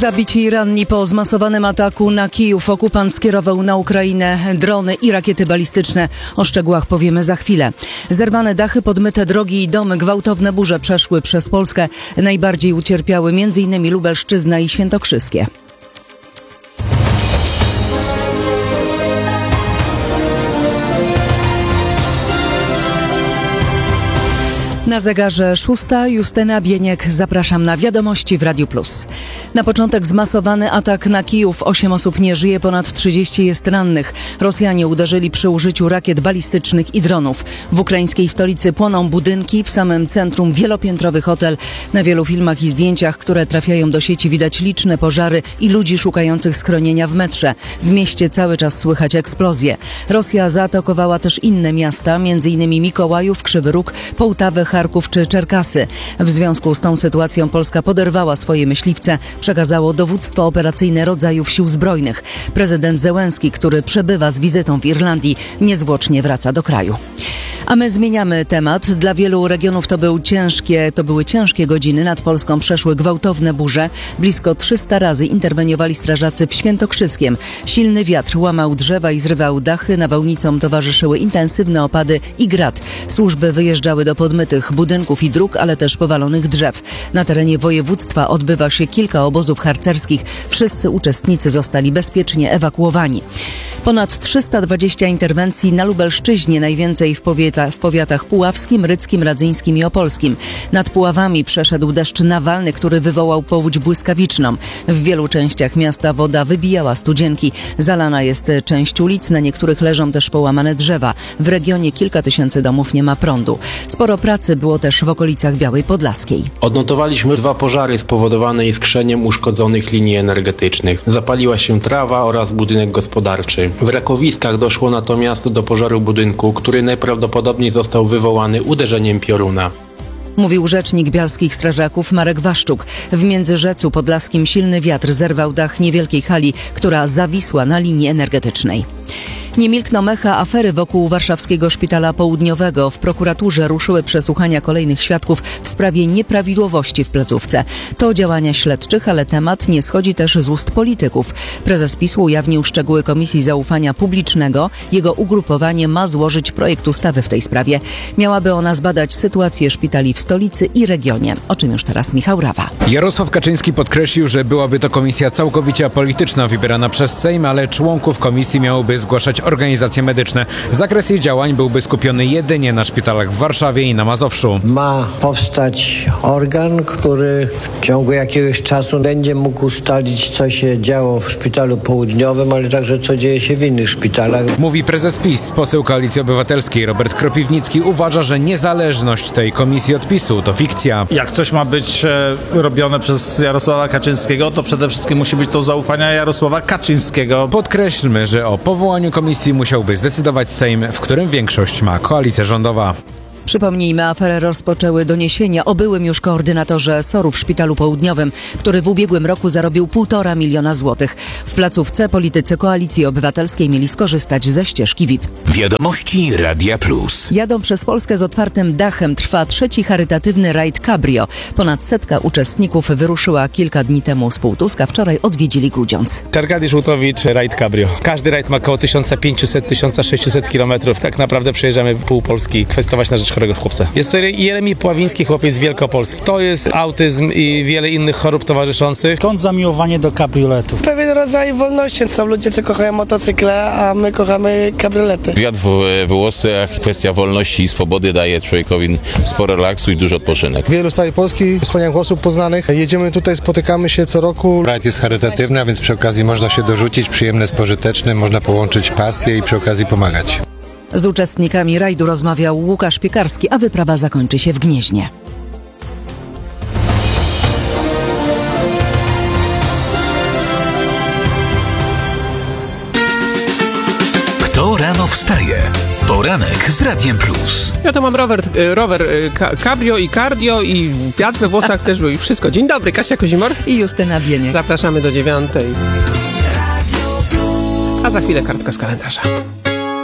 Zabici i ranni po zmasowanym ataku na Kijów okupant skierował na Ukrainę drony i rakiety balistyczne. O szczegółach powiemy za chwilę. Zerwane dachy, podmyte drogi i domy, gwałtowne burze przeszły przez Polskę. Najbardziej ucierpiały m.in. Lubelszczyzna i Świętokrzyskie. Na zegarze 6. Justyna Bieniek. Zapraszam na wiadomości w Radiu Plus. Na początek zmasowany atak na Kijów. 8 osób nie żyje, ponad 30 jest rannych. Rosjanie uderzyli przy użyciu rakiet balistycznych i dronów. W ukraińskiej stolicy płoną budynki, w samym centrum wielopiętrowy hotel. Na wielu filmach i zdjęciach, które trafiają do sieci, widać liczne pożary i ludzi szukających schronienia w metrze. W mieście cały czas słychać eksplozje. Rosja zaatakowała też inne miasta, m.in. Mikołajów, Krzywy Róg, Połtawę, Charków czy Czerkasy. W związku z tą sytuacją Polska poderwała swoje myśliwce, przekazało dowództwo operacyjne rodzajów sił zbrojnych. Prezydent Zełenski, który przebywa z wizytą w Irlandii, niezwłocznie wraca do kraju. A my zmieniamy temat. Dla wielu regionów to były ciężkie godziny. Nad Polską przeszły gwałtowne burze. Blisko 300 razy interweniowali strażacy w Świętokrzyskiem. Silny wiatr łamał drzewa i zrywał dachy. Nawałnicom towarzyszyły intensywne opady i grad. Służby wyjeżdżały do podmytych budynków i dróg, ale też powalonych drzew. Na terenie województwa odbywa się kilka obozów harcerskich. Wszyscy uczestnicy zostali bezpiecznie ewakuowani. Ponad 320 interwencji na Lubelszczyźnie, najwięcej w powiatach puławskim, ryckim, radzyńskim i opolskim. Nad Puławami przeszedł deszcz nawalny, który wywołał powódź błyskawiczną. W wielu częściach miasta woda wybijała studzienki. Zalana jest część ulic, na niektórych leżą też połamane drzewa. W regionie kilka tysięcy domów nie ma prądu. Sporo pracy było też w okolicach Białej Podlaskiej. Odnotowaliśmy 2 pożary spowodowane iskrzeniem uszkodzonych linii energetycznych. Zapaliła się trawa oraz budynek gospodarczy. W Rakowiskach doszło natomiast do pożaru budynku, który najprawdopodobniej został wywołany uderzeniem pioruna. Mówił rzecznik bialskich strażaków Marek Waszczuk. W Międzyrzecu Podlaskim silny wiatr zerwał dach niewielkiej hali, która zawisła na linii energetycznej. Nie milkną echa afery wokół warszawskiego szpitala południowego. W prokuraturze ruszyły przesłuchania kolejnych świadków w sprawie nieprawidłowości w placówce. To działania śledczych, ale temat nie schodzi też z ust polityków. Prezes PiS-u ujawnił szczegóły Komisji Zaufania Publicznego. Jego ugrupowanie ma złożyć projekt ustawy w tej sprawie. Miałaby ona zbadać sytuację szpitali w stolicy i regionie. O czym już teraz Michał Rawa. Jarosław Kaczyński podkreślił, że byłaby to komisja całkowicie apolityczna, wybierana przez Sejm, ale członków komisji miałoby zgłaszać organizacje medyczne. Zakres jej działań byłby skupiony jedynie na szpitalach w Warszawie i na Mazowszu. Ma powstać organ, który w ciągu jakiegoś czasu będzie mógł ustalić, co się działo w szpitalu południowym, ale także co dzieje się w innych szpitalach. Mówi prezes PiS. Poseł Koalicji Obywatelskiej Robert Kropiwnicki uważa, że niezależność tej komisji od PiS-u to fikcja. Jak coś ma być robione przez Jarosława Kaczyńskiego, to przede wszystkim musi być to zaufania Jarosława Kaczyńskiego. Podkreślmy, że o powołaniu komisji musiałby zdecydować Sejm, w którym większość ma koalicja rządowa. Przypomnijmy, aferę rozpoczęły doniesienia o byłym już koordynatorze SOR-u w Szpitalu Południowym, który w ubiegłym roku zarobił 1,5 miliona złotych. W placówce politycy Koalicji Obywatelskiej mieli skorzystać ze ścieżki VIP. Wiadomości Radia Plus. Jadą przez Polskę z otwartym dachem. Trwa 3. charytatywny rajd Cabrio. Ponad 100 uczestników wyruszyła kilka dni temu z Półtuska. Wczoraj odwiedzili Grudziądz. Arkadiusz Łutowicz, rajd Cabrio. Każdy rajd ma około 1500-1600 km. Tak naprawdę przejeżdżamy pół Polski, kwestować na rzecz chorego chłopca. Jest to Jeremi Pławiński, chłopiec z Wielkopolski. To jest autyzm i wiele innych chorób towarzyszących. Skąd zamiłowanie do kabrioletów? Pewien rodzaj wolności. Są ludzie, co kochają motocykle, a my kochamy kabriolety. Wiatr w włosach, kwestia wolności i swobody daje człowiekowi sporo relaksu i dużo odpoczynek. Wielu z całej Polski, wspaniałych osób poznanych. Jedziemy tutaj, spotykamy się co roku. Rajd jest charytatywny, a więc przy okazji można się dorzucić, przyjemne z pożytecznym, można połączyć pasję i przy okazji pomagać. Z uczestnikami rajdu rozmawiał Łukasz Piekarski, a wyprawa zakończy się w Gnieźnie. Kto rano wstaje? Poranek z Radiem Plus. Ja to mam rower cabrio i cardio i wiatr we włosach też był i wszystko. Dzień dobry, Kasia Kozimor i Justyna Bieniek. Zapraszamy do 9:00. A za chwilę kartka z kalendarza.